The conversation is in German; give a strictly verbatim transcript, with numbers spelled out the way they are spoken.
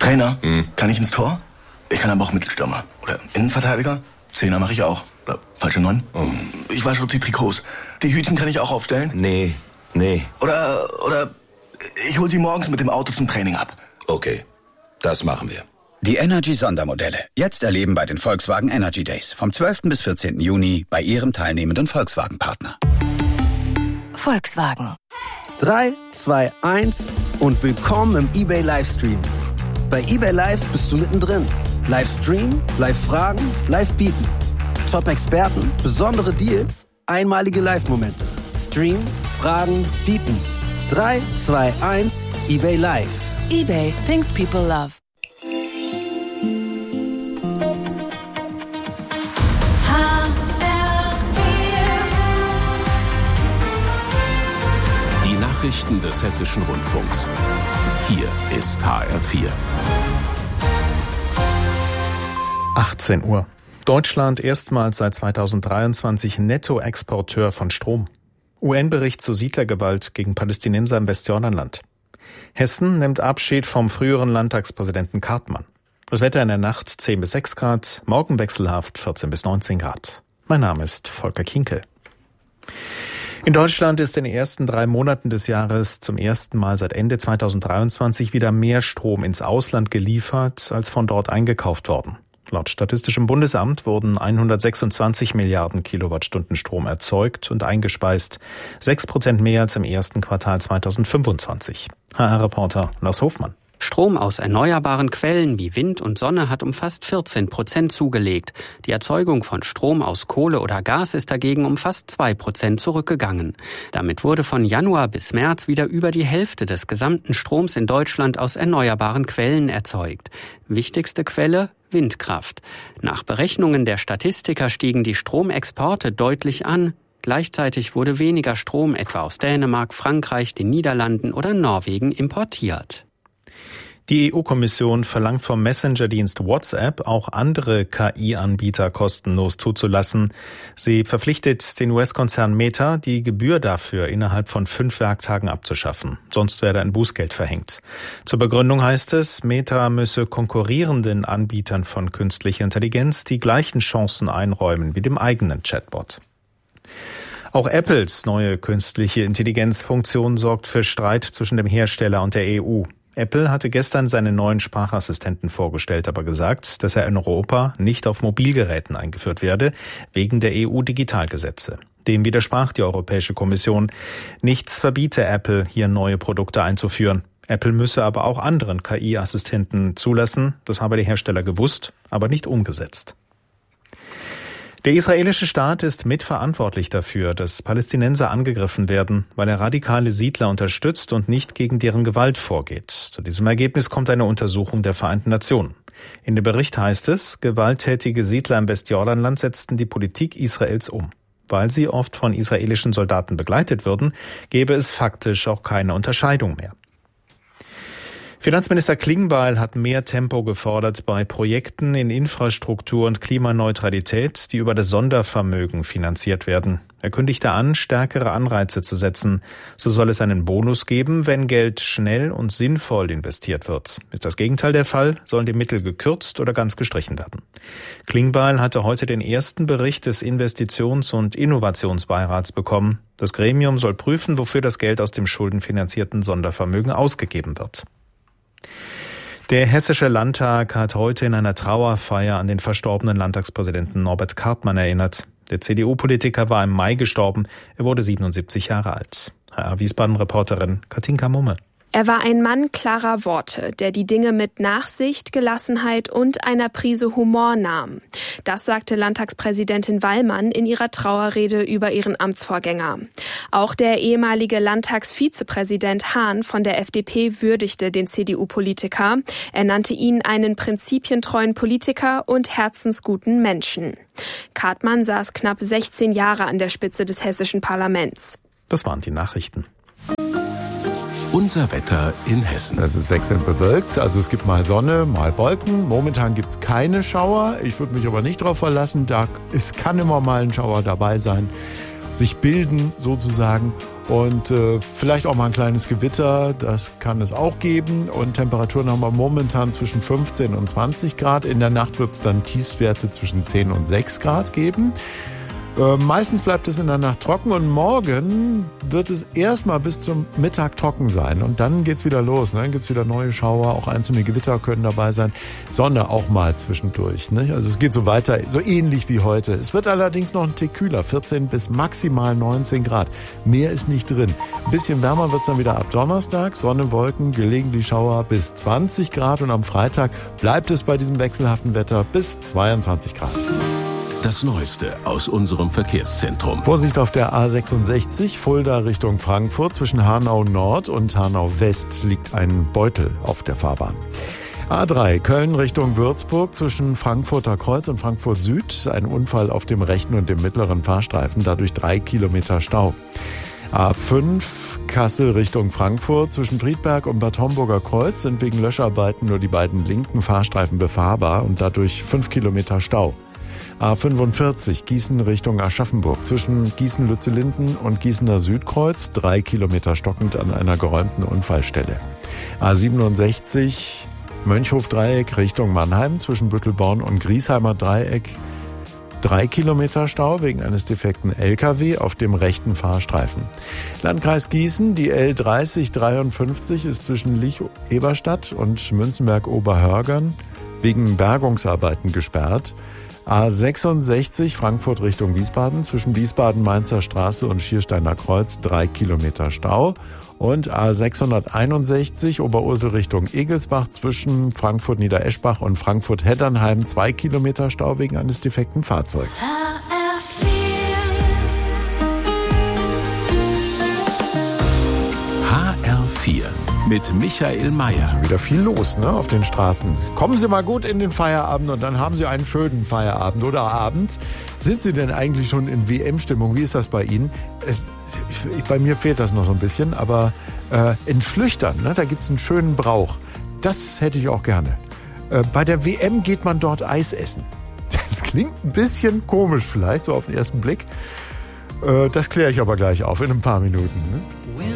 Trainer, Hm. kann ich ins Tor? Ich kann aber auch Mittelstürmer. Oder Innenverteidiger? Zehner mache ich auch. Oder falsche Neun? Oh. Ich wasche die Trikots. Die Hütchen kann ich auch aufstellen? Nee, nee. Oder, oder ich hol sie morgens mit dem Auto zum Training ab. Okay, das machen wir. Die Energy-Sondermodelle. Jetzt erleben bei den Volkswagen Energy Days. Vom zwölften bis vierzehnten Juni bei Ihrem teilnehmenden Volkswagen-Partner. Volkswagen. drei, zwei, eins und willkommen im eBay Livestream. Bei eBay Live bist du mittendrin. Livestream, Live-Fragen, Live-Bieten. Top-Experten, besondere Deals, einmalige Live-Momente. Stream, Fragen, Bieten. drei, zwei, eins, eBay Live. eBay, things people love. Die Nachrichten des Hessischen Rundfunks. Hier ist H R vier. achtzehn Uhr. Deutschland erstmals seit zweitausenddreiundzwanzig Nettoexporteur von Strom. U N-Bericht zur Siedlergewalt gegen Palästinenser im Westjordanland. Hessen nimmt Abschied vom früheren Landtagspräsidenten Kartmann. Das Wetter in der Nacht zehn bis sechs Grad, morgen wechselhaft vierzehn bis neunzehn Grad. Mein Name ist Volker Kinkel. In Deutschland ist in den ersten drei Monaten des Jahres zum ersten Mal seit Ende zweitausenddreiundzwanzig wieder mehr Strom ins Ausland geliefert, als von dort eingekauft worden. Laut Statistischem Bundesamt wurden hundertsechsundzwanzig Milliarden Kilowattstunden Strom erzeugt und eingespeist, sechs Prozent mehr als im ersten Quartal zweitausendfünfundzwanzig. H R-Reporter Lars Hofmann. Strom aus erneuerbaren Quellen wie Wind und Sonne hat um fast vierzehn Prozent zugelegt. Die Erzeugung von Strom aus Kohle oder Gas ist dagegen um fast zwei Prozent zurückgegangen. Damit wurde von Januar bis März wieder über die Hälfte des gesamten Stroms in Deutschland aus erneuerbaren Quellen erzeugt. Wichtigste Quelle: Windkraft. Nach Berechnungen der Statistiker stiegen die Stromexporte deutlich an. Gleichzeitig wurde weniger Strom etwa aus Dänemark, Frankreich, den Niederlanden oder Norwegen importiert. Die E U-Kommission verlangt vom Messenger-Dienst WhatsApp auch andere K I-Anbieter kostenlos zuzulassen. Sie verpflichtet den U S-Konzern Meta, die Gebühr dafür innerhalb von fünf Werktagen abzuschaffen. Sonst werde ein Bußgeld verhängt. Zur Begründung heißt es, Meta müsse konkurrierenden Anbietern von künstlicher Intelligenz die gleichen Chancen einräumen wie dem eigenen Chatbot. Auch Apples neue künstliche Intelligenzfunktion sorgt für Streit zwischen dem Hersteller und der E U. Apple hatte gestern seinen neuen Sprachassistenten vorgestellt, aber gesagt, dass er in Europa nicht auf Mobilgeräten eingeführt werde, wegen der E U-Digitalgesetze. Dem widersprach die Europäische Kommission. Nichts verbiete Apple, hier neue Produkte einzuführen. Apple müsse aber auch anderen K I-Assistenten zulassen. Das habe der Hersteller gewusst, aber nicht umgesetzt. Der israelische Staat ist mitverantwortlich dafür, dass Palästinenser angegriffen werden, weil er radikale Siedler unterstützt und nicht gegen deren Gewalt vorgeht. Zu diesem Ergebnis kommt eine Untersuchung der Vereinten Nationen. In dem Bericht heißt es, gewalttätige Siedler im Westjordanland setzten die Politik Israels um. Weil sie oft von israelischen Soldaten begleitet würden, gäbe es faktisch auch keine Unterscheidung mehr. Finanzminister Klingbeil hat mehr Tempo gefordert bei Projekten in Infrastruktur und Klimaneutralität, die über das Sondervermögen finanziert werden. Er kündigte an, stärkere Anreize zu setzen. So soll es einen Bonus geben, wenn Geld schnell und sinnvoll investiert wird. Ist das Gegenteil der Fall, sollen die Mittel gekürzt oder ganz gestrichen werden. Klingbeil hatte heute den ersten Bericht des Investitions- und Innovationsbeirats bekommen. Das Gremium soll prüfen, wofür das Geld aus dem schuldenfinanzierten Sondervermögen ausgegeben wird. Der Hessische Landtag hat heute in einer Trauerfeier an den verstorbenen Landtagspräsidenten Norbert Kartmann erinnert. Der C D U-Politiker war im Mai gestorben. Er wurde siebenundsiebzig Jahre alt. H R-Wiesbaden-Reporterin Katinka Mumme. Er war ein Mann klarer Worte, der die Dinge mit Nachsicht, Gelassenheit und einer Prise Humor nahm. Das sagte Landtagspräsidentin Wallmann in ihrer Trauerrede über ihren Amtsvorgänger. Auch der ehemalige Landtagsvizepräsident Hahn von der F D P würdigte den C D U-Politiker. Er nannte ihn einen prinzipientreuen Politiker und herzensguten Menschen. Kartmann saß knapp sechzehn Jahre an der Spitze des hessischen Parlaments. Das waren die Nachrichten. Unser Wetter in Hessen. Es ist wechselnd bewölkt, also es gibt mal Sonne, mal Wolken. Momentan gibt es keine Schauer. Ich würde mich aber nicht darauf verlassen, da, es kann immer mal ein Schauer dabei sein. sich bilden sozusagen. Und äh, vielleicht auch mal ein kleines Gewitter, das kann es auch geben. Und Temperaturen haben wir momentan zwischen fünfzehn und zwanzig Grad. In der Nacht wird es dann Tiefstwerte zwischen zehn und sechs Grad geben. Äh, meistens bleibt es in der Nacht trocken und morgen wird es erstmal bis zum Mittag trocken sein. Und dann geht's wieder los. Ne? Dann gibt's wieder neue Schauer, auch einzelne Gewitter können dabei sein. Sonne auch mal zwischendurch. Ne? Also es geht so weiter, so ähnlich wie heute. Es wird allerdings noch ein Tick kühler, vierzehn bis maximal neunzehn Grad. Mehr ist nicht drin. Ein bisschen wärmer wird's dann wieder ab Donnerstag. Sonne, Wolken, gelegentlich Schauer bis zwanzig Grad. Und am Freitag bleibt es bei diesem wechselhaften Wetter bis zweiundzwanzig Grad. Das Neueste aus unserem Verkehrszentrum. Vorsicht auf der A sechsundsechzig, Fulda Richtung Frankfurt. Zwischen Hanau Nord und Hanau West liegt ein Beutel auf der Fahrbahn. A drei, Köln Richtung Würzburg. Zwischen Frankfurter Kreuz und Frankfurt Süd. Ein Unfall auf dem rechten und dem mittleren Fahrstreifen. Dadurch drei Kilometer Stau. A fünf, Kassel Richtung Frankfurt. Zwischen Friedberg und Bad Homburger Kreuz sind wegen Löscharbeiten nur die beiden linken Fahrstreifen befahrbar und dadurch fünf Kilometer Stau. A fünfundvierzig, Gießen Richtung Aschaffenburg. Zwischen Gießen-Lützellinden und Gießener Südkreuz, drei Kilometer stockend an einer geräumten Unfallstelle. A siebenundsechzig, Mönchhof-Dreieck Richtung Mannheim. Zwischen Büttelborn und Griesheimer Dreieck, drei Kilometer Stau wegen eines defekten L K W auf dem rechten Fahrstreifen. Landkreis Gießen, die L dreißig dreiundfünfzig ist zwischen Lich-Eberstadt und Münzenberg-Oberhörgern wegen Bergungsarbeiten gesperrt. A sechsundsechzig Frankfurt Richtung Wiesbaden, zwischen Wiesbaden-Mainzer Straße und Schiersteiner Kreuz, drei Kilometer Stau. Und A sechshunderteinundsechzig Oberursel Richtung Egelsbach, zwischen Frankfurt-Niedereschbach und Frankfurt-Heddernheim, zwei Kilometer Stau wegen eines defekten Fahrzeugs. H R vier mit Michael Mayer. Wieder viel los, ne, auf den Straßen. Kommen Sie mal gut in den Feierabend und dann haben Sie einen schönen Feierabend. Oder abends. Sind Sie denn eigentlich schon in W M-Stimmung? Wie ist das bei Ihnen? Es, ich, bei mir fehlt das noch so ein bisschen, aber äh, in Schlüchtern, ne, da gibt's einen schönen Brauch. Das hätte ich auch gerne. Äh, bei der W M geht man dort Eis essen. Das klingt ein bisschen komisch vielleicht, so auf den ersten Blick. Äh, das kläre ich aber gleich auf in ein paar Minuten. Ne?